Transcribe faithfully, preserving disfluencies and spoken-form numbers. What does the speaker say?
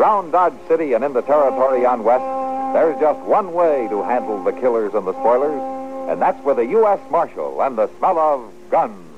Around Dodge City and in the territory on West, there's just one way to handle the killers and the spoilers, and that's with a U S Marshal and the smell of guns.